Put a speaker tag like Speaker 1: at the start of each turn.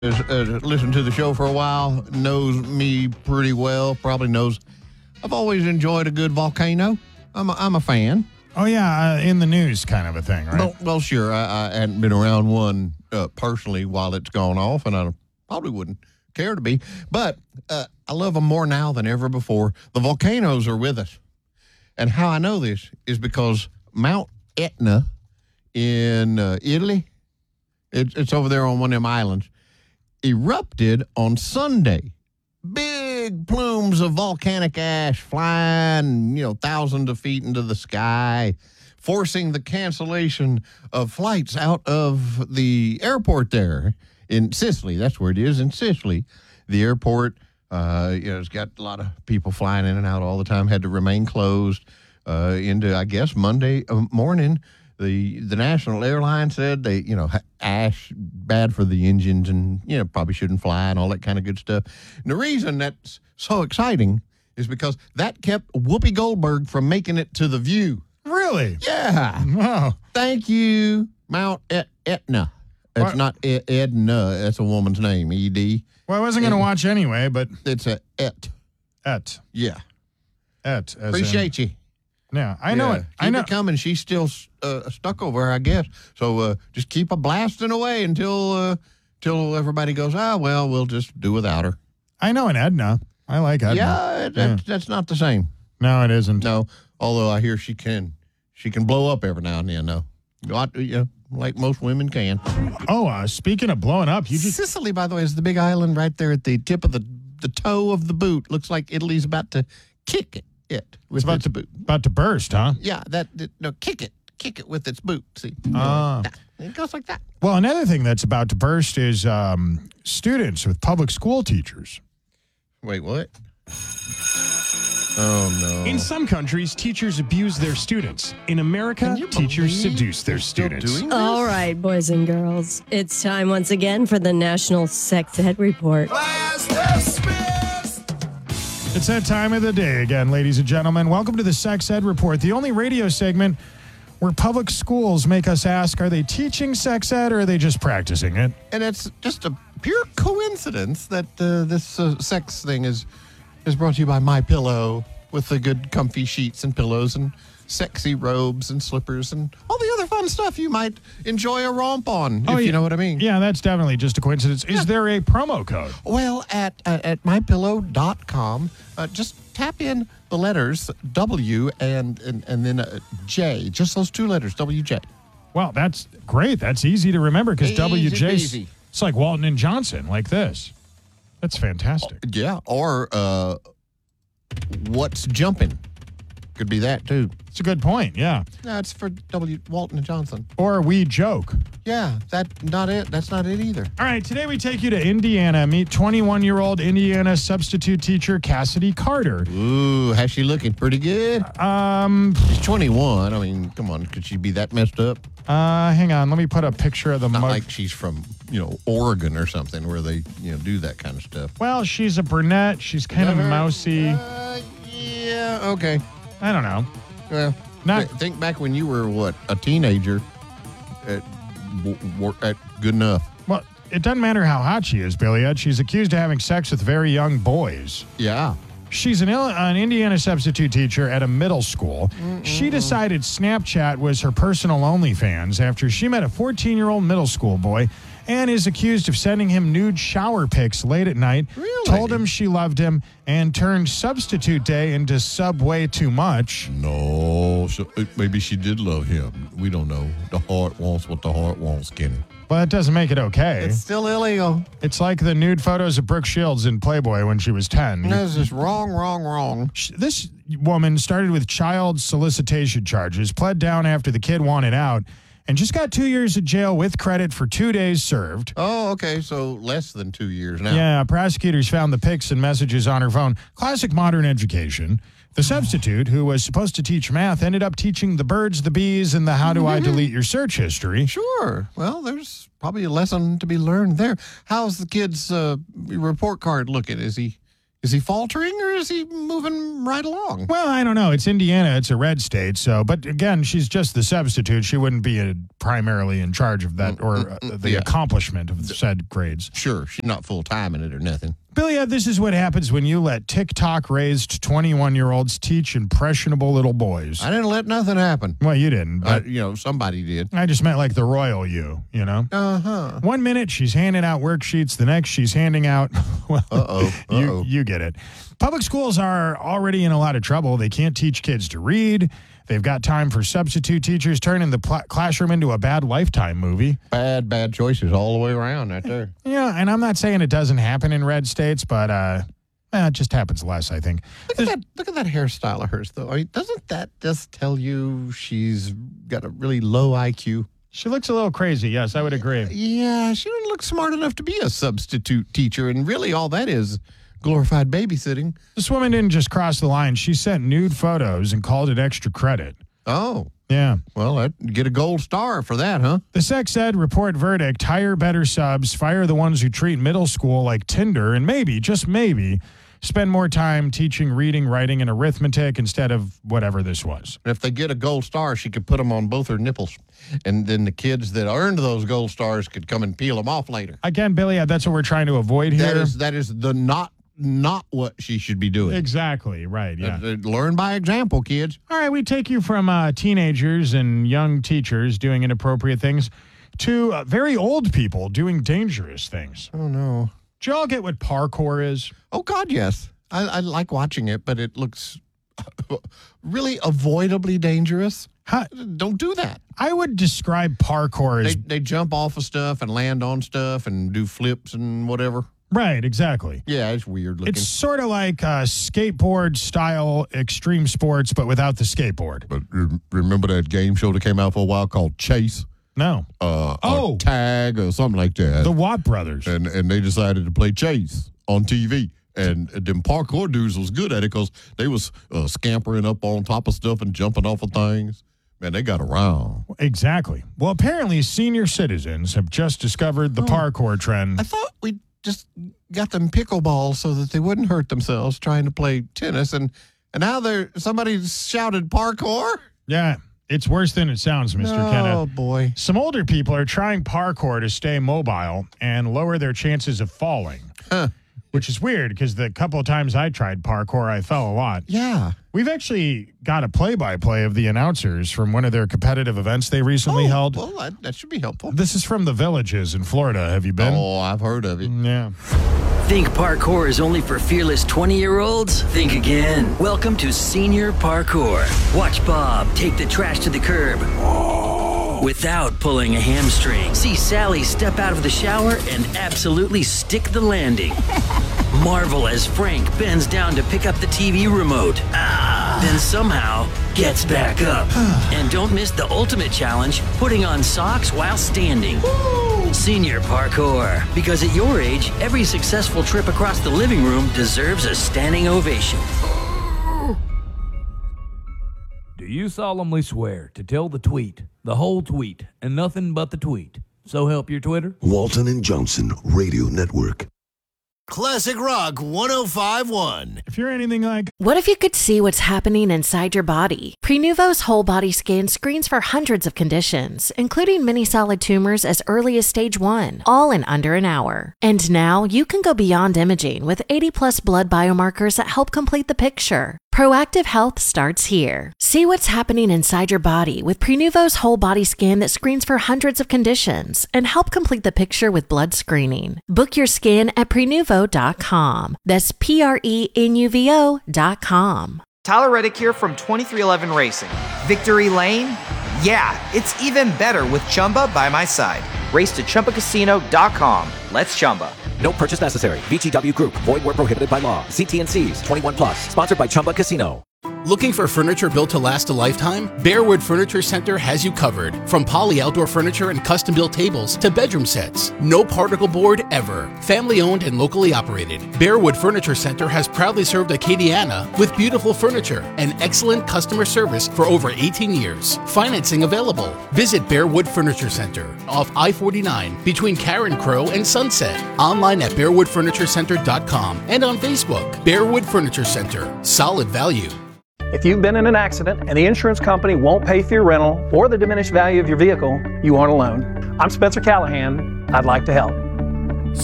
Speaker 1: has listened to the show for a while, knows me pretty well, probably knows I've always enjoyed a good volcano. I'm a fan.
Speaker 2: Oh, yeah, in the news kind of a thing, right?
Speaker 1: Well, sure. I hadn't been around one personally while it's gone off, and I probably wouldn't care to be. But I love them more now than ever before. The volcanoes are with us. And how I know this is because Mount Etna in Italy, it's over there on one of them islands, erupted on Sunday. Big plumes of volcanic ash flying, thousands of feet into the sky, forcing the cancellation of flights out of the airport there in Sicily. That's where it is, in Sicily. The airport, it's got a lot of people flying in and out all the time, had to remain closed into, I guess, Monday morning. The national airline said they, ash bad for the engines and, probably shouldn't fly and all that kind of good stuff. And the reason that's so exciting is because that kept Whoopi Goldberg from making it to The View.
Speaker 2: Really?
Speaker 1: Yeah.
Speaker 2: Wow.
Speaker 1: Thank you, Mount Etna. It's
Speaker 2: What?
Speaker 1: not Edna. That's a woman's name, E-D.
Speaker 2: Well, I wasn't going to watch anyway, but
Speaker 1: It's a Et. Yeah.
Speaker 2: As
Speaker 1: Appreciate you.
Speaker 2: Yeah, I know it. I
Speaker 1: Keep
Speaker 2: know.
Speaker 1: it coming. She's still stuck over her, I guess. So just keep a blasting away until everybody goes, well, we'll just do without her.
Speaker 2: I know an Edna. I like Edna.
Speaker 1: Yeah, that's not the same.
Speaker 2: No, it isn't.
Speaker 1: No, although I hear she can blow up every now and then, though. Like most women can.
Speaker 2: Oh, speaking of blowing up, you just
Speaker 1: Sicily, by the way, is the big island right there at the tip of the toe of the boot. Looks like Italy's about to kick it. With its boot.
Speaker 2: about to burst, huh?
Speaker 1: Yeah, kick it with its boot. See, it goes like that.
Speaker 2: Well, another thing that's about to burst is students with public school teachers.
Speaker 1: Wait, what? Oh no!
Speaker 3: In some countries, teachers abuse their students. In America, teachers seduce their students.
Speaker 1: Doing this?
Speaker 4: All right, boys and girls. It's time once again for the National Sex Ed Report.
Speaker 2: It's that time of the day again, ladies and gentlemen. Welcome to the Sex Ed Report, the only radio segment where public schools make us ask, are they teaching sex ed or are they just practicing it?
Speaker 1: And it's just a pure coincidence that this sex thing is brought to you by MyPillow with the good comfy sheets and pillows and sexy robes and slippers and all the other fun stuff you might enjoy a romp on, if you know what I mean.
Speaker 2: Yeah, that's definitely just a coincidence. Is there a promo code?
Speaker 1: Well, at mypillow.com, just tap in the letters W and then J, just those two letters, WJ.
Speaker 2: Well, that's great. That's easy to remember because
Speaker 1: Easy
Speaker 2: WJ,
Speaker 1: peasy.
Speaker 2: it's like Walton and Johnson, like this. That's fantastic.
Speaker 1: Yeah, or what's jumping? Could be that, too.
Speaker 2: It's a good point, yeah.
Speaker 1: That's for Walton and Johnson.
Speaker 2: Or we joke.
Speaker 1: Yeah, that's not it either.
Speaker 2: All right, today we take you to Indiana. Meet 21-year-old Indiana substitute teacher Cassidy Carter.
Speaker 1: Ooh, how's she looking? Pretty good? She's 21. I mean, come on, could she be that messed up?
Speaker 2: Hang on, let me put a picture of the
Speaker 1: Not
Speaker 2: mug.
Speaker 1: like she's from, Oregon or something where they, do that kind of stuff.
Speaker 2: Well, she's a brunette. She's kind of mousy.
Speaker 1: Yeah, okay.
Speaker 2: I don't know.
Speaker 1: Well, think back when you were, a teenager at good enough.
Speaker 2: Well, it doesn't matter how hot she is, Billy. She's accused of having sex with very young boys.
Speaker 1: Yeah.
Speaker 2: She's an Indiana substitute teacher at a middle school. She decided Snapchat was her personal OnlyFans after she met a 14-year-old middle school boy and is accused of sending him nude shower pics late at night.
Speaker 1: Really?
Speaker 2: Told him she loved him and turned substitute day into Subway too much.
Speaker 1: No, maybe she did love him. We don't know. The heart wants what the heart wants, Kenny.
Speaker 2: Well, that doesn't make it okay.
Speaker 1: It's still illegal.
Speaker 2: It's like the nude photos of Brooke Shields in Playboy when she was 10.
Speaker 1: This is wrong.
Speaker 2: This woman started with child solicitation charges, pled down after the kid wanted out, and just got 2 years of jail with credit for 2 days served.
Speaker 1: Oh, okay, so less than 2 years now.
Speaker 2: Yeah, prosecutors found the pics and messages on her phone. Classic modern education. The substitute, who was supposed to teach math, ended up teaching the birds, the bees, and the how do I delete your search history.
Speaker 1: Sure. Well, there's probably a lesson to be learned there. How's the kid's report card looking? Is he Is he faltering or is he moving right along?
Speaker 2: Well, I don't know. It's Indiana. It's a red state. So, but again, she's just the substitute. She wouldn't be primarily in charge of that or the accomplishment of said grades.
Speaker 1: Sure, she's not full-time in it or nothing.
Speaker 2: Billy, this is what happens when you let TikTok-raised 21-year-olds teach impressionable little boys.
Speaker 1: I didn't let nothing happen.
Speaker 2: Well, you didn't, but
Speaker 1: somebody did.
Speaker 2: I just meant like the royal you know?
Speaker 1: Uh-huh.
Speaker 2: 1 minute she's handing out worksheets, the next she's handing out, well, you get it. Public schools are already in a lot of trouble. They can't teach kids to read. They've got time for substitute teachers, turning the classroom into a bad Lifetime movie.
Speaker 1: Bad choices all the way around right there.
Speaker 2: Yeah, and I'm not saying it doesn't happen in red states, but it just happens less, I think.
Speaker 1: Look at that hairstyle of hers, though. I mean, doesn't that just tell you she's got a really low IQ?
Speaker 2: She looks a little crazy, yes, I would agree.
Speaker 1: Yeah, she didn't look smart enough to be a substitute teacher, and really all that is glorified babysitting.
Speaker 2: This woman didn't just cross the line. She sent nude photos and called it extra credit.
Speaker 1: Oh.
Speaker 2: Yeah.
Speaker 1: Well, I'd get a gold star for that, huh?
Speaker 2: The sex ed report verdict: hire better subs, fire the ones who treat middle school like Tinder, and maybe, just maybe, spend more time teaching reading, writing, and arithmetic instead of whatever this was.
Speaker 1: And if they get a gold star, she could put them on both her nipples. And then the kids that earned those gold stars could come and peel them off later.
Speaker 2: Again, Billy, that's what we're trying to avoid here.
Speaker 1: That is the not what she should be doing.
Speaker 2: Exactly, right, yeah.
Speaker 1: Learn by example, kids.
Speaker 2: All right, we take you from teenagers and young teachers doing inappropriate things to very old people doing dangerous things.
Speaker 1: Oh, no.
Speaker 2: Do you all get what parkour is?
Speaker 1: Oh, God, yes. I like watching it, but it looks really avoidably dangerous. Don't do that.
Speaker 2: I would describe parkour as...
Speaker 1: They jump off of stuff and land on stuff and do flips and whatever.
Speaker 2: Right, exactly.
Speaker 1: Yeah, it's weird looking.
Speaker 2: It's sort of like skateboard-style extreme sports, but without the skateboard.
Speaker 1: But remember that game show that came out for a while called Chase?
Speaker 2: No.
Speaker 1: Or Tag or something like that.
Speaker 2: The Watt brothers.
Speaker 1: And they decided to play Chase on TV. And them parkour dudes was good at it because they was scampering up on top of stuff and jumping off of things. Man, they got around.
Speaker 2: Exactly. Well, apparently senior citizens have just discovered the parkour trend.
Speaker 1: I thought we just got them pickleball so that they wouldn't hurt themselves trying to play tennis. And now somebody shouted parkour?
Speaker 2: Yeah. It's worse than it sounds, Mr. Kenneth.
Speaker 1: Oh, boy.
Speaker 2: Some older people are trying parkour to stay mobile and lower their chances of falling.
Speaker 1: Huh.
Speaker 2: Which is weird because the couple of times I tried parkour, I fell a lot.
Speaker 1: Yeah.
Speaker 2: We've actually got a play-by-play of the announcers from one of their competitive events they recently held.
Speaker 1: Well, that should be helpful.
Speaker 2: This is from the Villages in Florida. Have you been?
Speaker 1: Oh, I've heard of it.
Speaker 2: Yeah.
Speaker 5: Think parkour is only for fearless 20-year-olds? Think again. Welcome to Senior Parkour. Watch Bob take the trash to the curb without pulling a hamstring. See Sally step out of the shower and absolutely stick the landing. Marvel as Frank bends down to pick up the TV remote. Then somehow gets back up. And don't miss the ultimate challenge, putting on socks while standing. Senior Parkour. Because at your age, every successful trip across the living room deserves a standing ovation.
Speaker 6: Do you solemnly swear to tell the tweet, the whole tweet, and nothing but the tweet? So help your Twitter?
Speaker 7: Walton and Johnson Radio Network.
Speaker 8: Classic Rock 105.1.
Speaker 2: If you're anything like...
Speaker 9: What if you could see what's happening inside your body? Prenuvo's whole body scan screens for hundreds of conditions, including many solid tumors as early as stage 1, all in under an hour. And now you can go beyond imaging with 80+ blood biomarkers that help complete the picture. Proactive health starts here. See what's happening inside your body with Prenuvo's whole body scan that screens for hundreds of conditions and help complete the picture with blood screening. Book your scan at Prenuvo.com. That's Prenuvo.com.
Speaker 10: Tyler Reddick here from 2311 Racing. Victory Lane? Yeah, it's even better with Chumba by my side. Race to ChumbaCasino.com. Let's Chumba.
Speaker 11: No purchase necessary. VGW Group. Void where prohibited by law. See T&Cs. 21+. Sponsored by Chumba Casino. Looking for furniture built to last a lifetime? Bearwood Furniture Center has you covered. From poly outdoor furniture and custom-built tables to bedroom sets. No particle board ever. Family-owned and locally operated. Bearwood Furniture Center has proudly served Acadiana with beautiful furniture and excellent customer service for over 18 years. Financing available. Visit Bearwood Furniture Center off I-49 between Karen Crow and Sunset. Online at BearwoodFurnitureCenter.com and on Facebook. Bearwood Furniture Center. Solid value.
Speaker 12: If you've been in an accident and the insurance company won't pay for your rental or the diminished value of your vehicle, you aren't alone. I'm Spencer Callahan. I'd like to help.